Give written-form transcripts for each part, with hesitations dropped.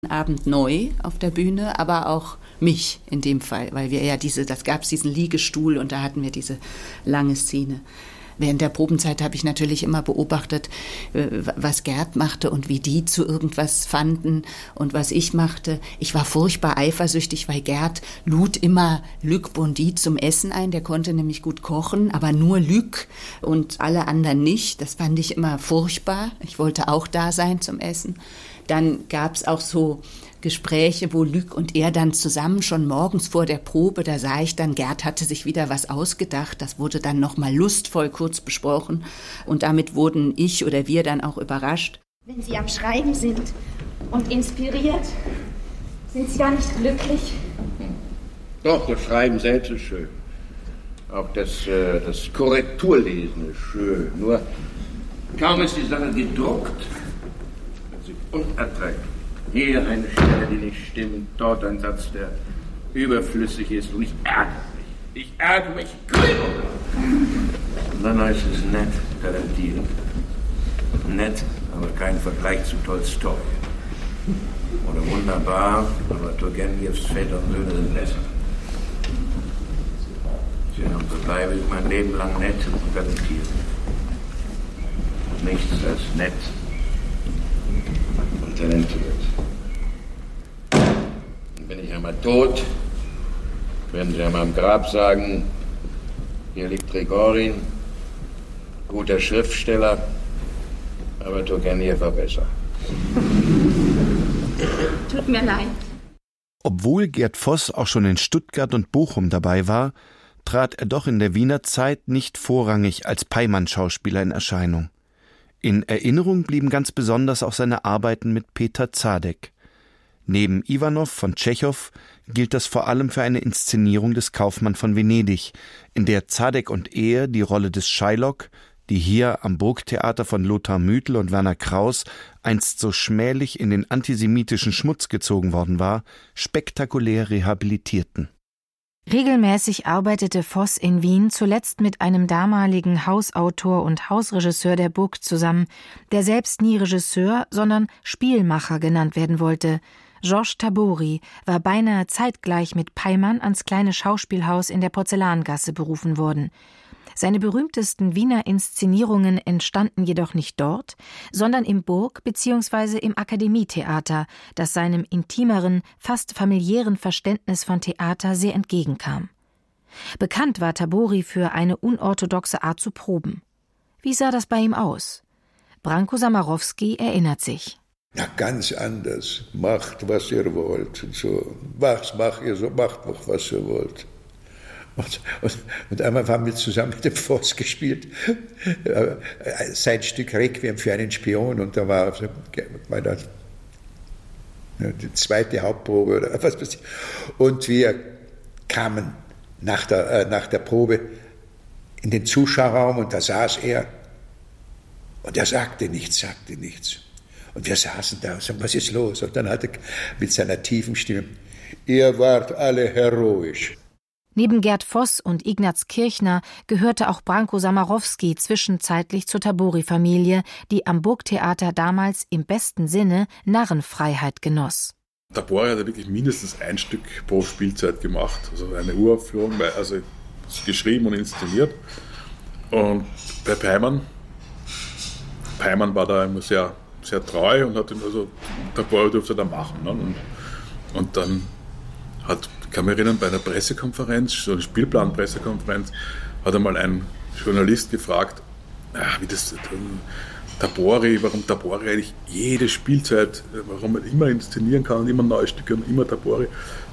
Abend neu auf der Bühne, aber auch mich in dem Fall, weil wir ja das gab es diesen Liegestuhl und da hatten wir diese lange Szene. Während der Probenzeit habe ich natürlich immer beobachtet, was Gerd machte und wie die zu irgendwas fanden und was ich machte. Ich war furchtbar eifersüchtig, weil Gerd lud immer Luc Bondy zum Essen ein. Der konnte nämlich gut kochen, aber nur Luc und alle anderen nicht. Das fand ich immer furchtbar. Ich wollte auch da sein zum Essen. Dann gab es auch so Gespräche, wo Luc und er dann zusammen schon morgens vor der Probe, da sah ich dann, Gerd hatte sich wieder was ausgedacht, das wurde dann nochmal lustvoll kurz besprochen und damit wurden ich oder wir dann auch überrascht. Wenn Sie am Schreiben sind und inspiriert, sind Sie da nicht glücklich? Doch, das Schreiben selbst ist schön. Auch das Korrekturlesen ist schön. Nur kaum ist die Sache gedruckt, wird sie unerträglich. Hier eine Stelle, die nicht stimmt, dort ein Satz, der überflüssig ist und ich ärgere mich grün. Und dann heißt es nett, talentiert. Nett, aber kein Vergleich zu Tolstoi. Oder wunderbar, aber Turgenjevs Väter und Söhne sind besser. Tja, und so bleibe ich mein Leben lang nett und talentiert. Nichts als nett und talentiert. Und bin ich einmal tot, werden Sie an meinem Grab sagen, hier liegt Trigorin, guter Schriftsteller, aber Turgenev war besser. Tut mir leid. Obwohl Gerd Voss auch schon in Stuttgart und Bochum dabei war, trat er doch in der Wiener Zeit nicht vorrangig als Peymann-Schauspieler in Erscheinung. In Erinnerung blieben ganz besonders auch seine Arbeiten mit Peter Zadek. Neben Iwanow von Tschechow gilt das vor allem für eine Inszenierung des Kaufmann von Venedig, in der Zadek und er die Rolle des Shylock, die hier am Burgtheater von Lothar Müthel und Werner Kraus einst so schmählich in den antisemitischen Schmutz gezogen worden war, spektakulär rehabilitierten. Regelmäßig arbeitete Voss in Wien zuletzt mit einem damaligen Hausautor und Hausregisseur der Burg zusammen, der selbst nie Regisseur, sondern Spielmacher genannt werden wollte. Georges Tabori war beinahe zeitgleich mit Peymann ans kleine Schauspielhaus in der Porzellangasse berufen worden. Seine berühmtesten Wiener Inszenierungen entstanden jedoch nicht dort, sondern im Burg- bzw. im Akademietheater, das seinem intimeren, fast familiären Verständnis von Theater sehr entgegenkam. Bekannt war Tabori für eine unorthodoxe Art zu proben. Wie sah das bei ihm aus? Branko Samarowski erinnert sich. Na, ganz anders. Macht, was ihr wollt. Und so, macht noch, was ihr wollt. Und einmal haben wir zusammen mit dem Voss gespielt, sein Stück Requiem für einen Spion, und da war das die zweite Hauptprobe oder was weiß ich. Und wir kamen nach der Probe in den Zuschauerraum und da saß er und er sagte nichts. Und wir saßen da und sagten, was ist los? Und dann hat er mit seiner tiefen Stimme, ihr wart alle heroisch. Neben Gerd Voss und Ignaz Kirchner gehörte auch Branko Samarowski zwischenzeitlich zur Tabori-Familie, die am Burgtheater damals im besten Sinne Narrenfreiheit genoss. Tabori hat ja wirklich mindestens ein Stück pro Spielzeit gemacht, also eine Uraufführung, also geschrieben und inszeniert. Und bei Peymann war da immer sehr, sehr treu und hat also Tabori durfte da machen. Ne? Und dann kann mich erinnern, bei einer Pressekonferenz, so eine Spielplan-Pressekonferenz, hat einmal ein Journalist gefragt, warum Tabori eigentlich jede Spielzeit, warum man immer inszenieren kann und immer neue Stücke und immer Tabori,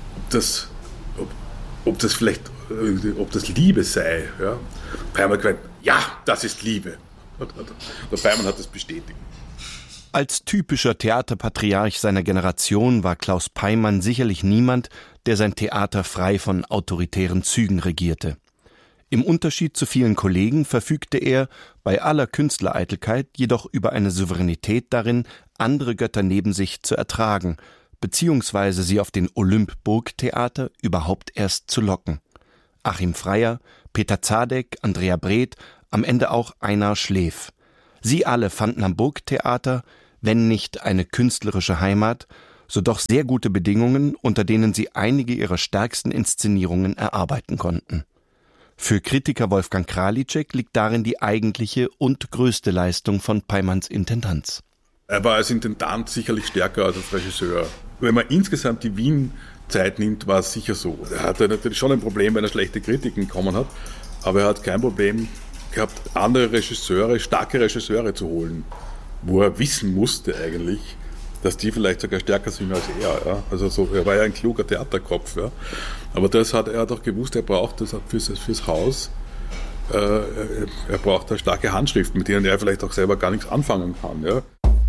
ob das Liebe sei. Ja? Peymann hat gesagt, ja, das ist Liebe. Und der Peymann hat das bestätigt. Als typischer Theaterpatriarch seiner Generation war Klaus Peymann sicherlich niemand, der sein Theater frei von autoritären Zügen regierte. Im Unterschied zu vielen Kollegen verfügte er, bei aller Künstlereitelkeit, jedoch über eine Souveränität darin, andere Götter neben sich zu ertragen, beziehungsweise sie auf den Olymp-Burgtheater überhaupt erst zu locken. Achim Freyer, Peter Zadek, Andrea Breth, am Ende auch Einar Schleff. Sie alle fanden am Burgtheater, wenn nicht eine künstlerische Heimat, so doch sehr gute Bedingungen, unter denen sie einige ihrer stärksten Inszenierungen erarbeiten konnten. Für Kritiker Wolfgang Králíček liegt darin die eigentliche und größte Leistung von Peymanns Intendanz. Er war als Intendant sicherlich stärker als Regisseur. Wenn man insgesamt die Wien-Zeit nimmt, war es sicher so. Er hatte natürlich schon ein Problem, wenn er schlechte Kritiken bekommen hat, aber er hat kein Problem gehabt, andere Regisseure, starke Regisseure zu holen, wo er wissen musste eigentlich, dass die vielleicht sogar stärker sind als er. Ja? Also so, er war ja ein kluger Theaterkopf. Ja? Aber das hat er doch gewusst, er braucht das fürs Haus. Er braucht da starke Handschriften, mit denen er vielleicht auch selber gar nichts anfangen kann. Ja?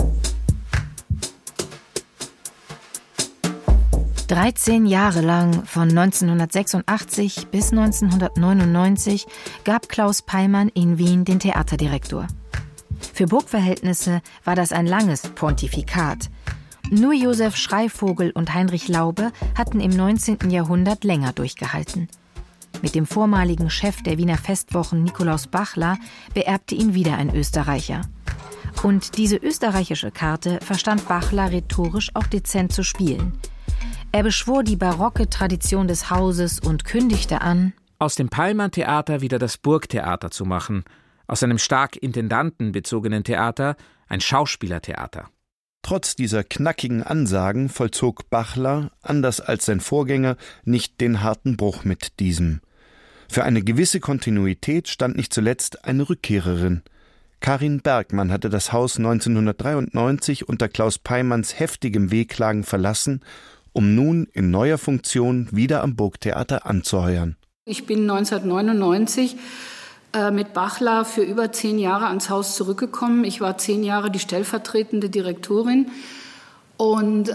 13 Jahre lang, von 1986 bis 1999, gab Klaus Peymann in Wien den Theaterdirektor. Für Burgverhältnisse war das ein langes Pontifikat. Nur Josef Schreivogel und Heinrich Laube hatten im 19. Jahrhundert länger durchgehalten. Mit dem vormaligen Chef der Wiener Festwochen Nikolaus Bachler beerbte ihn wieder ein Österreicher. Und diese österreichische Karte verstand Bachler rhetorisch auch dezent zu spielen. Er beschwor die barocke Tradition des Hauses und kündigte an, aus dem Peymann-Theater wieder das Burgtheater zu machen, aus einem stark intendantenbezogenen Theater ein Schauspielertheater. Trotz dieser knackigen Ansagen vollzog Bachler, anders als sein Vorgänger, nicht den harten Bruch mit diesem. Für eine gewisse Kontinuität stand nicht zuletzt eine Rückkehrerin. Karin Bergmann hatte das Haus 1993 unter Klaus Peymanns heftigem Wehklagen verlassen, um nun in neuer Funktion wieder am Burgtheater anzuheuern. Ich bin 1999 mit Bachler für über 10 Jahre ans Haus zurückgekommen. Ich war 10 Jahre die stellvertretende Direktorin. Und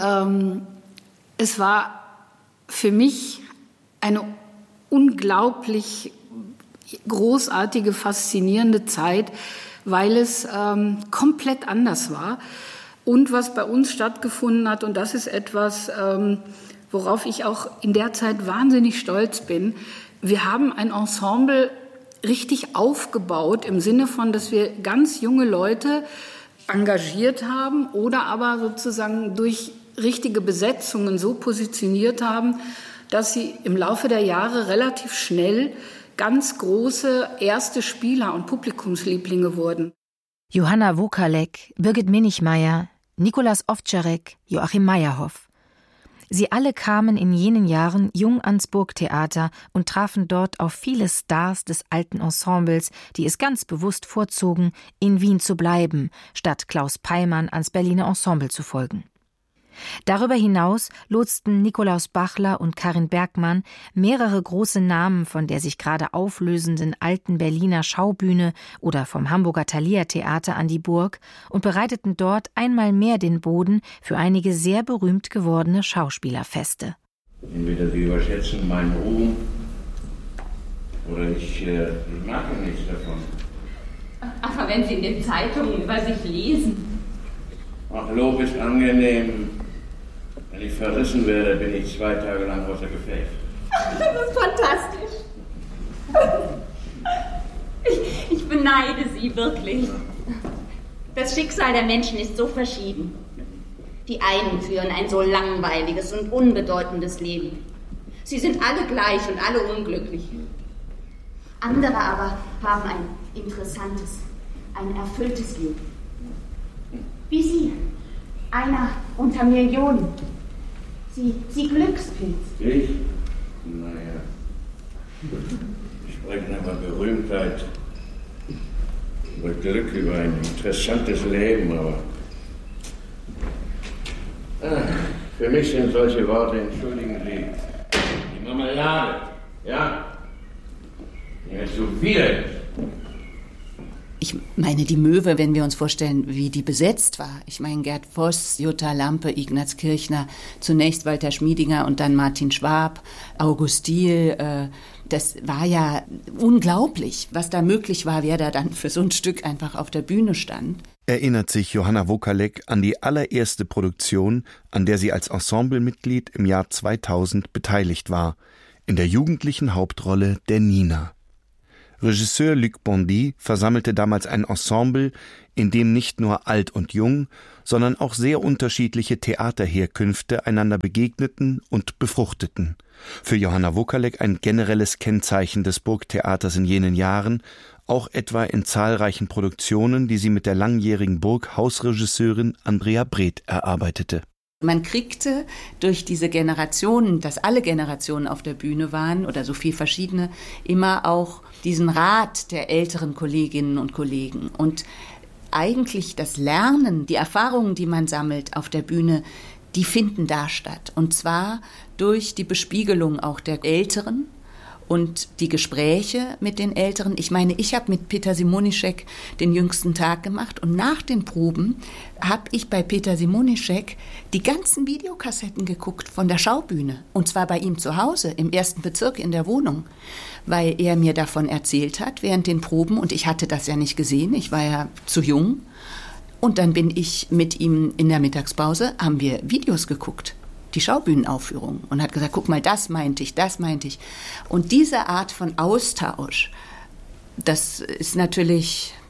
es war für mich eine unglaublich großartige, faszinierende Zeit, weil es komplett anders war. Und was bei uns stattgefunden hat, und das ist etwas, worauf ich auch in der Zeit wahnsinnig stolz bin, wir haben ein Ensemble richtig aufgebaut, im Sinne von, dass wir ganz junge Leute engagiert haben oder aber sozusagen durch richtige Besetzungen so positioniert haben, dass sie im Laufe der Jahre relativ schnell ganz große erste Spieler und Publikumslieblinge wurden. Johanna Wokalek, Birgit Minichmeier, Nikolaus Ovtcharek, Joachim Meyerhoff. Sie alle kamen in jenen Jahren jung ans Burgtheater und trafen dort auf viele Stars des alten Ensembles, die es ganz bewusst vorzogen, in Wien zu bleiben, statt Klaus Peymann ans Berliner Ensemble zu folgen. Darüber hinaus lotsten Nikolaus Bachler und Karin Bergmann mehrere große Namen von der sich gerade auflösenden alten Berliner Schaubühne oder vom Hamburger Thalia Theater an die Burg und bereiteten dort einmal mehr den Boden für einige sehr berühmt gewordene Schauspielerfeste. Entweder Sie überschätzen meinen Ruhm oder ich mag nichts davon. Aber wenn Sie in den Zeitungen über sich lesen. Ach, Lob ist angenehm. Wenn ich verrissen werde, bin ich 2 Tage lang außer Gefecht. Ach, das ist fantastisch. Ich beneide Sie wirklich. Das Schicksal der Menschen ist so verschieden. Die einen führen ein so langweiliges und unbedeutendes Leben. Sie sind alle gleich und alle unglücklich. Andere aber haben ein interessantes, ein erfülltes Leben. Wie Sie, einer unter Millionen. Sie Glückspilz. Ich? Naja. Ich spreche über Berühmtheit, über Glück, über ein interessantes Leben, aber für mich sind solche Worte, entschuldigen Sie, die Marmelade, ja? Die mir so widerlich. Ich meine, die Möwe, wenn wir uns vorstellen, wie die besetzt war. Ich meine, Gerd Voss, Jutta Lampe, Ignaz Kirchner, zunächst Walter Schmiedinger und dann Martin Schwab, August Diehl. Das war ja unglaublich, was da möglich war, wer da dann für so ein Stück einfach auf der Bühne stand. Erinnert sich Johanna Wokalek an die allererste Produktion, an der sie als Ensemblemitglied im Jahr 2000 beteiligt war, in der jugendlichen Hauptrolle der Nina. Regisseur Luc Bondy versammelte damals ein Ensemble, in dem nicht nur alt und jung, sondern auch sehr unterschiedliche Theaterherkünfte einander begegneten und befruchteten. Für Johanna Wokalek ein generelles Kennzeichen des Burgtheaters in jenen Jahren, auch etwa in zahlreichen Produktionen, die sie mit der langjährigen Burghausregisseurin Andrea Breth erarbeitete. Man kriegte durch diese Generationen, dass alle Generationen auf der Bühne waren oder so viel verschiedene, immer auch diesen Rat der älteren Kolleginnen und Kollegen. Und eigentlich das Lernen, die Erfahrungen, die man sammelt auf der Bühne, die finden da statt. Und zwar durch die Bespiegelung auch der Älteren und die Gespräche mit den Älteren. Ich meine, ich habe mit Peter Simonischek den jüngsten Tag gemacht und nach den Proben habe ich bei Peter Simonischek die ganzen Videokassetten geguckt von der Schaubühne. Und zwar bei ihm zu Hause, im 1. Bezirk in der Wohnung, weil er mir davon erzählt hat während den Proben. Und ich hatte das ja nicht gesehen, ich war ja zu jung. Und dann bin ich mit ihm in der Mittagspause, haben wir Videos geguckt, die Schaubühnenaufführung, und hat gesagt, guck mal, das meinte ich. Und diese Art von Austausch, das ist natürlich